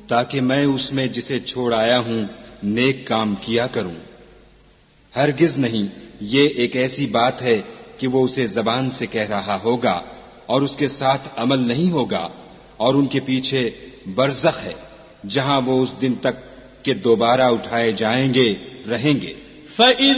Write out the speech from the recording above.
ताकि मैं उसमें जिसे छोड़ आया हूं नेक काम किया करूं। हरगिज नहीं, ये एक ऐसी बात है कि वो उसे जबान से कह रहा होगा और उसके साथ अमल नहीं होगा, और उनके पीछे बरज़ख है जहां वो उस दिन तक के दोबारा उठाए जाएंगे रहेंगे।